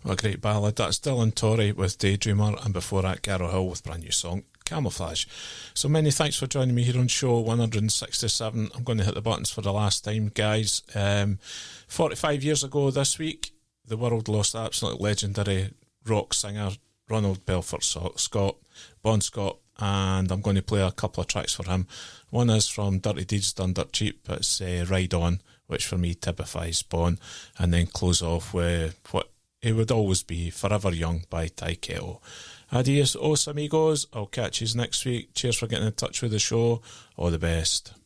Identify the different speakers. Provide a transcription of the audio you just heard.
Speaker 1: What a great ballad. That's Dylan Torrey with Daydreamer, and before that, Carol Hill with brand new song, Camouflage. So many thanks for joining me here on show 167. I'm going to hit the buttons for the last time, guys. 45 years ago this week, the world lost absolutely legendary rock singer Ronald Belfort Scott, Bon Scott, and I'm going to play a couple of tracks for him. One is from Dirty Deeds Done Dirt Cheap. It's Ride On, which for me typifies Bon, and then close off with what it would always be, Forever Young by Ty Kettle. Adios, os amigos. I'll catch you next week. Cheers for getting in touch with the show. All the best.